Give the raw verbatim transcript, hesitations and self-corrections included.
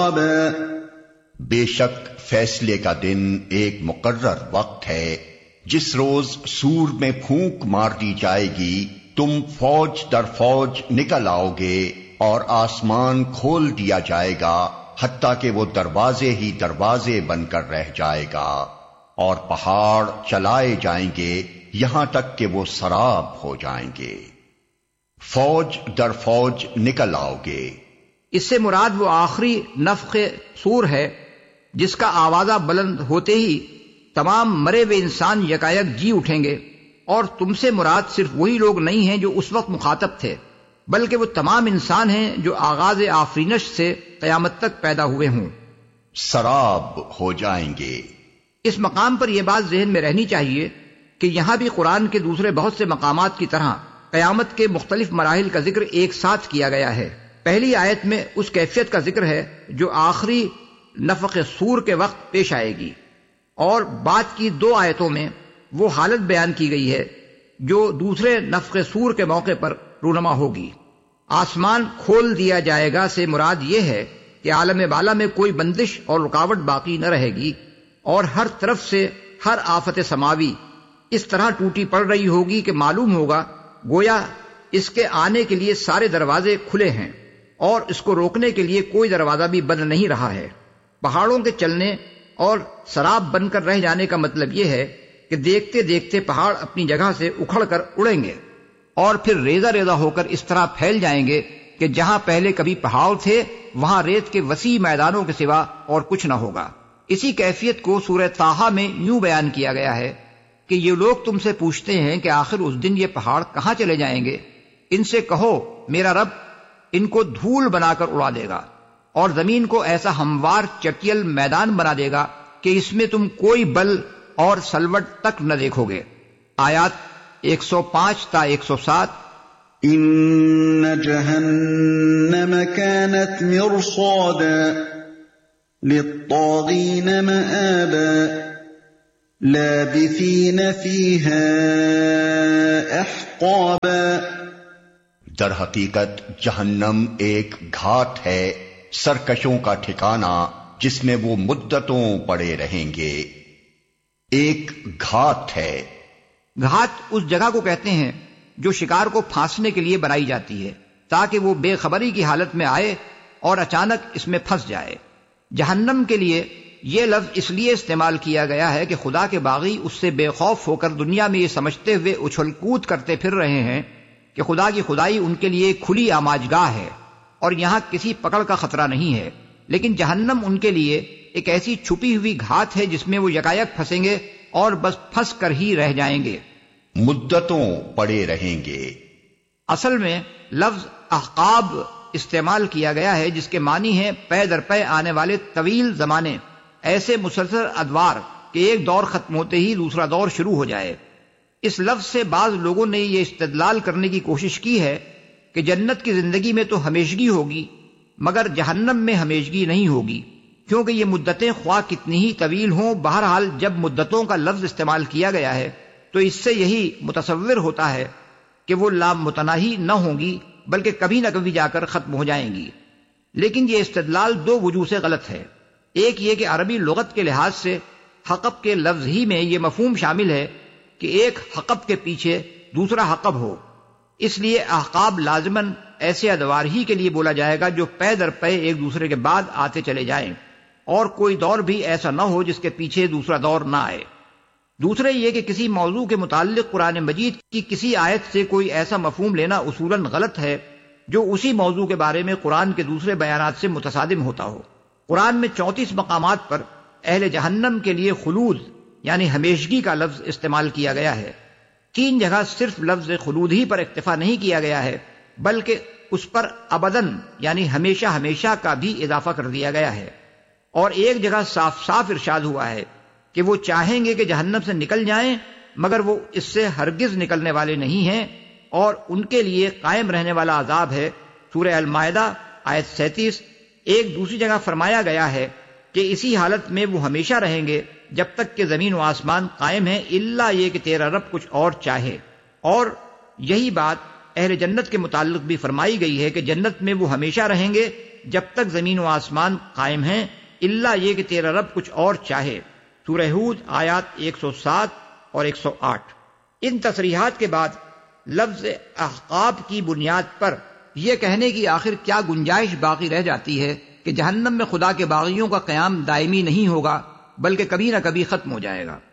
عقابا. بے شک فیصلے کا دن ایک مقرر وقت ہے جس روز سور میں پھونک مار دی جائے گی، تم فوج در فوج نکل آؤ گے اور آسمان کھول دیا جائے گا حتیٰ کہ وہ دروازے ہی دروازے بن کر رہ جائے گا، اور پہاڑ چلائے جائیں گے یہاں تک کہ وہ سراب ہو جائیں گے. فوج در فوج نکل آؤ گے. اس سے مراد وہ آخری نفخ صور ہے جس کا آوازہ بلند ہوتے ہی تمام مرے ہوئے انسان یکایک جی اٹھیں گے، اور تم سے مراد صرف وہی لوگ نہیں ہیں جو اس وقت مخاطب تھے، بلکہ وہ تمام انسان ہیں جو آغاز آفرینش سے قیامت تک پیدا ہوئے ہوں. سراب ہو جائیں گے. اس مقام پر یہ بات ذہن میں رہنی چاہیے کہ یہاں بھی قرآن کے دوسرے بہت سے مقامات کی طرح قیامت کے مختلف مراحل کا ذکر ایک ساتھ کیا گیا ہے. پہلی آیت میں اس کیفیت کا ذکر ہے جو آخری نفخ صور کے وقت پیش آئے گی، اور بعد کی دو آیتوں میں وہ حالت بیان کی گئی ہے جو دوسرے نفخ صور کے موقع پر رونما ہوگی. آسمان کھول دیا جائے گا سے مراد یہ ہے کہ عالم بالا میں کوئی بندش اور رکاوٹ باقی نہ رہے گی، اور ہر طرف سے ہر آفت سماوی اس طرح ٹوٹی پڑ رہی ہوگی کہ معلوم ہوگا گویا اس کے آنے کے لیے سارے دروازے کھلے ہیں اور اس کو روکنے کے لیے کوئی دروازہ بھی بند نہیں رہا ہے. پہاڑوں کے چلنے اور سراب بن کر رہ جانے کا مطلب یہ ہے کہ دیکھتے دیکھتے پہاڑ اپنی جگہ سے اکھڑ کر اڑیں گے اور پھر ریزہ ریزہ ہو کر اس طرح پھیل جائیں گے کہ جہاں پہلے کبھی پہاڑ تھے وہاں ریت کے وسیع میدانوں کے سوا اور کچھ نہ ہوگا. اسی کیفیت کو سورہ طٰہٰ میں یوں بیان کیا گیا ہے کہ یہ لوگ تم سے پوچھتے ہیں کہ آخر اس دن یہ پہاڑ کہاں چلے جائیں گے. ان سے کہو میرا رب ان کو دھول بنا کر اڑا دے گا اور زمین کو ایسا ہموار چٹیل میدان بنا دے گا کہ اس میں تم کوئی بل اور سلوٹ تک نہ دیکھو گے. آیات ایک سو پانچ تا ایک سو سات. ان جہنم كانت مرصادا للطاغین مآبا لابثین فیہا احقابا. در حقیقت جہنم ایک گھاٹ ہے، سرکشوں کا ٹھکانہ جس میں وہ مدتوں پڑے رہیں گے. ایک گھاٹ ہے. گھاٹ اس جگہ کو کہتے ہیں جو شکار کو پھانسنے کے لیے بنائی جاتی ہے تاکہ وہ بے خبری کی حالت میں آئے اور اچانک اس میں پھنس جائے. جہنم کے لیے یہ لفظ اس لیے استعمال کیا گیا ہے کہ خدا کے باغی اس سے بے خوف ہو کر دنیا میں یہ سمجھتے ہوئے اچھل کود کرتے پھر رہے ہیں کہ خدا کی خدائی ان کے لیے کھلی آماج گاہ ہے اور یہاں کسی پکڑ کا خطرہ نہیں ہے، لیکن جہنم ان کے لیے ایک ایسی چھپی ہوئی گھات ہے جس میں وہ یکایک پھنسیں گے اور بس پھنس کر ہی رہ جائیں گے. مدتوں پڑے رہیں گے. اصل میں لفظ احقاب استعمال کیا گیا ہے جس کے معنی ہیں پے در پے آنے والے طویل زمانے، ایسے مسلسل ادوار کہ ایک دور ختم ہوتے ہی دوسرا دور شروع ہو جائے. اس لفظ سے بعض لوگوں نے یہ استدلال کرنے کی کوشش کی ہے کہ جنت کی زندگی میں تو ہمیشگی ہوگی مگر جہنم میں ہمیشگی نہیں ہوگی، کیونکہ یہ مدتیں خواہ کتنی ہی طویل ہوں، بہرحال جب مدتوں کا لفظ استعمال کیا گیا ہے تو اس سے یہی متصور ہوتا ہے کہ وہ لامتناہی نہ ہوں گی بلکہ کبھی نہ کبھی جا کر ختم ہو جائیں گی. لیکن یہ استدلال دو وجوہ سے غلط ہے. ایک یہ کہ عربی لغت کے لحاظ سے حقب کے لفظ ہی میں یہ مفہوم شامل ہے کہ ایک حقب کے پیچھے دوسرا حقب ہو، اس لیے احقاب لازماً ایسے ادوار ہی کے لیے بولا جائے گا جو پے در پے ایک دوسرے کے بعد آتے چلے جائیں، اور کوئی دور بھی ایسا نہ ہو جس کے پیچھے دوسرا دور نہ آئے. دوسرے یہ کہ کسی موضوع کے متعلق قرآن مجید کی کسی آیت سے کوئی ایسا مفہوم لینا اصولاً غلط ہے جو اسی موضوع کے بارے میں قرآن کے دوسرے بیانات سے متصادم ہوتا ہو. قرآن میں چونتیس مقامات پر اہل جہنم کے لیے خلود یعنی ہمیشگی کا لفظ استعمال کیا گیا ہے. تین جگہ صرف لفظ خلود ہی پر اکتفا نہیں کیا گیا ہے بلکہ اس پر ابداً یعنی ہمیشہ ہمیشہ کا بھی اضافہ کر دیا گیا ہے. اور ایک جگہ صاف صاف ارشاد ہوا ہے کہ وہ چاہیں گے کہ جہنم سے نکل جائیں مگر وہ اس سے ہرگز نکلنے والے نہیں ہیں اور ان کے لیے قائم رہنے والا عذاب ہے. سورہ المائدہ آیت سینتیس. ایک دوسری جگہ فرمایا گیا ہے کہ اسی حالت میں وہ ہمیشہ رہیں گے جب تک کہ زمین و آسمان قائم ہیں الا یہ کہ تیرا رب کچھ اور چاہے. اور یہی بات اہل جنت کے متعلق بھی فرمائی گئی ہے کہ جنت میں وہ ہمیشہ رہیں گے جب تک زمین و آسمان قائم ہیں، الا یہ کہ تیرا رب کچھ اور چاہے۔ سورہ ہود آیات ایک سو سات اور ایک سو آٹھ۔ ان تصریحات کے بعد لفظ احقاب کی بنیاد پر یہ کہنے کی آخر کیا گنجائش باقی رہ جاتی ہے کہ جہنم میں خدا کے باغیوں کا قیام دائمی نہیں ہوگا بلکہ کبھی نہ کبھی ختم ہو جائے گا۔